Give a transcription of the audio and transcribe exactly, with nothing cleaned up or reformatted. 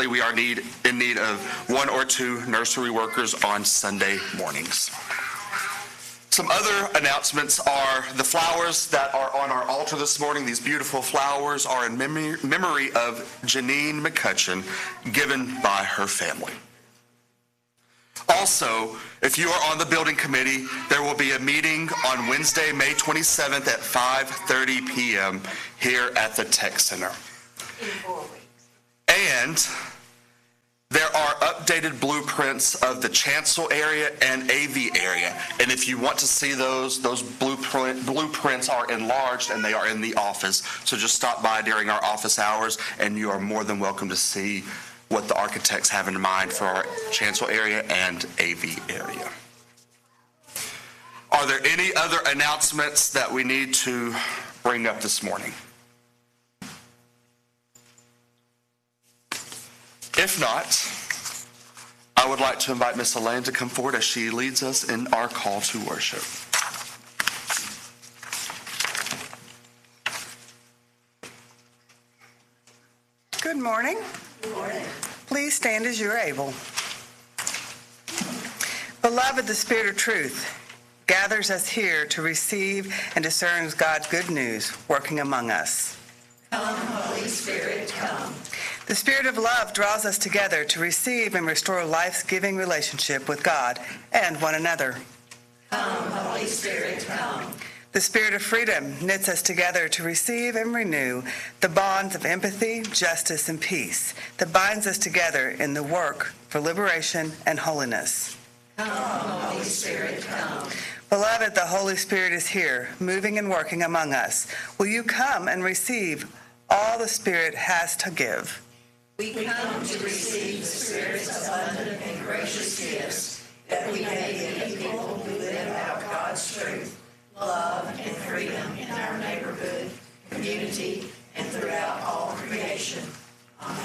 currently we are need, in need of one or two nursery workers on Sunday mornings. Some other announcements are the flowers that are on our altar this morning. These beautiful flowers are in memory, memory of Janine McCutcheon, given by her family. Also, if you are on the building committee, there will be a meeting on Wednesday, May twenty-seventh at five thirty p.m. here at the Tech Center. In four weeks. And there are updated blueprints of the chancel area and A V area. And if you want to see those, those blueprint, blueprints are enlarged and they are in the office. So just stop by during our office hours and you are more than welcome to see what the architects have in mind for our chancel area and A V area. Are there any other announcements that we need to bring up this morning? If not, I would like to invite Miss Elaine to come forward as she leads us in our call to worship. Good morning. Good morning. Please stand as you are able. Beloved, the Spirit of truth gathers us here to receive and discern God's good news working among us. Come, Holy Spirit, come. The Spirit of love draws us together to receive and restore life's giving relationship with God and one another. Come, Holy Spirit, come. The Spirit of freedom knits us together to receive and renew the bonds of empathy, justice, and peace that binds us together in the work for liberation and holiness. Come, Holy Spirit, come. Beloved, the Holy Spirit is here, moving and working among us. Will you come and receive all the Spirit has to give? We come to receive the Spirit's abundant and gracious gifts, that we may be a people who live out God's truth, love, and freedom in our neighborhood, community,